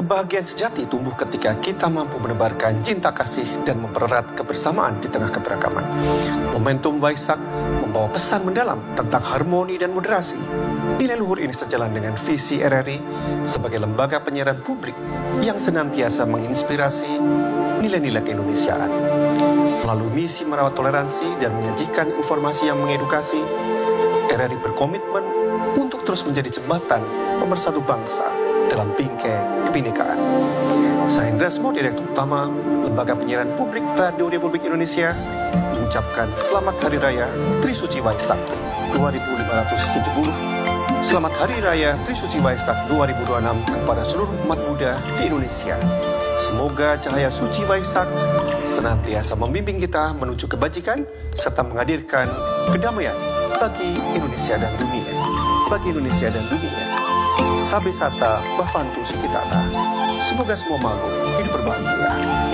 Kebahagiaan sejati tumbuh ketika kita mampu menebarkan cinta kasih dan mempererat kebersamaan di tengah keberagaman. Momentum Waisak membawa pesan mendalam tentang harmoni dan moderasi. Nilai luhur ini sejalan dengan visi RRI sebagai lembaga penyiaran publik yang senantiasa menginspirasi nilai-nilai keindonesiaan. Melalui misi merawat toleransi dan menyajikan informasi yang mengedukasi, RRI berkomitmen untuk terus menjadi jembatan pemersatu bangsa dalam bingkai kebinekaan. Saya Hendra Smo, Direktur Utama Lembaga Penyiaran Publik Radio Republik Indonesia, mengucapkan Selamat Hari Raya Trisuci Waisak 2570. Selamat Hari Raya Trisuci Waisak 2026 kepada seluruh umat Buddha di Indonesia. Semoga cahaya suci Waisak senantiasa membimbing kita menuju kebajikan serta menghadirkan kedamaian bagi Indonesia dan dunia. Bagi Indonesia dan dunia. Sabe Sata Bavantu Sukitata. Semoga semua makhluk hidup berbahagia.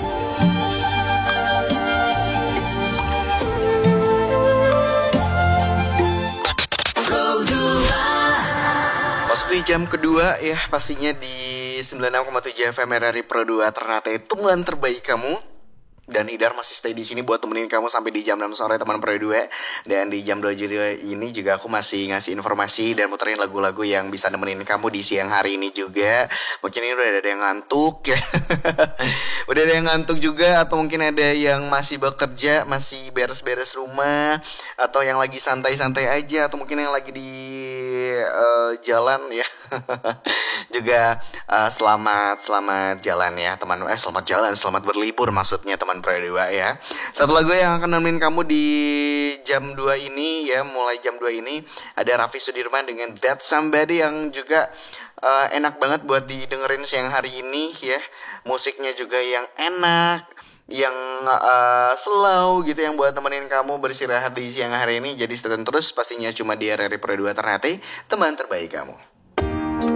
Masuk di jam kedua ya, pastinya di 96,7 FM RRI Pro 2 Ternate, teman terbaik kamu. Dan Hidar masih stay di sini buat temenin kamu sampai di jam 6 sore teman Pro 2. Dan di jam 2 ini juga aku masih ngasih informasi dan muterin lagu-lagu yang bisa nemenin kamu di siang hari ini juga. Mungkin ini udah ada yang ngantuk ya. Udah ada yang ngantuk juga, atau mungkin ada yang masih bekerja, masih beres-beres rumah, atau yang lagi santai-santai aja, atau mungkin yang lagi di jalan ya. Juga selamat jalan ya teman. Selamat jalan, selamat berlibur maksudnya teman Pro 2 ya. Satu lagu yang akan nemenin kamu di jam 2 ini ya, mulai jam 2 ini ada Raffi Sudirman dengan That Somebody yang juga enak banget buat didengerin siang hari ini ya. Musiknya juga yang enak, yang slow gitu, yang buat temenin kamu beristirahat di siang hari ini. Jadi stay tune terus pastinya cuma di RRI Pro 2 Ternate, teman terbaik kamu.